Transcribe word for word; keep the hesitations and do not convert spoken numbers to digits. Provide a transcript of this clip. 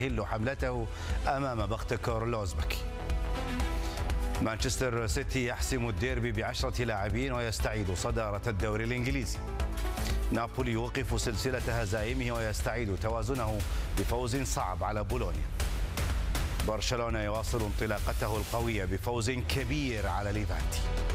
يهل حملته أمام بختكور الأوزبكي. مانشستر سيتي يحسم الديربي بعشرة لاعبين ويستعيد صدارة الدوري الإنجليزي. نابولي يوقف سلسلة هزائمه ويستعيد توازنه بفوز صعب على بولونيا. برشلونة يواصل انطلاقته القوية بفوز كبير على ليفانتي.